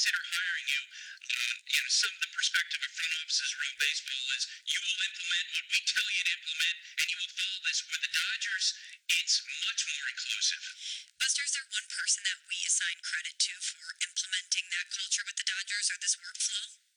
consider hiring you. Some of the perspective of front offices around baseball is you will implement what we tell you to implement, and you will follow this. With the Dodgers, it's much more inclusive. Buster, is there one person that we assign credit to for implementing that culture with the Dodgers or this workflow?